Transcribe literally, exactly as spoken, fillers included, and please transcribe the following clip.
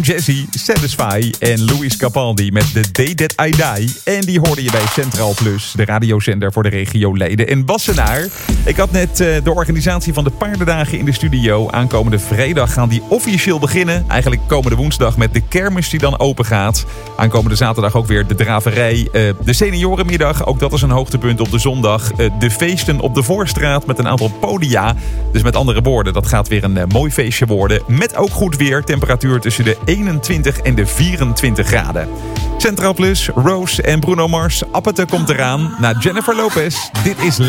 Jazzy, Satisfy en Louis Capaldi met The Day That I Die. En die hoorde je bij Centraal Plus, de radiozender voor de regio Leiden en Wassenaar. Ik had net uh, de organisatie van de paardendagen in de studio. Aankomende vrijdag gaan die officieel beginnen. Eigenlijk komende woensdag met de kermis die dan open gaat. Aankomende zaterdag ook weer de draverij. Uh, de seniorenmiddag, ook dat is een hoogtepunt op de zondag. Uh, de feesten op de Voorstraat met een aantal podia. Dus met andere woorden, dat gaat weer een uh, mooi feestje worden. Met ook goed weer, temperatuur tussen de eenentwintig en de vierentwintig graden. Centraal Plus, Rose en Bruno Mars. Appete komt eraan. Na Jennifer Lopez. Dit is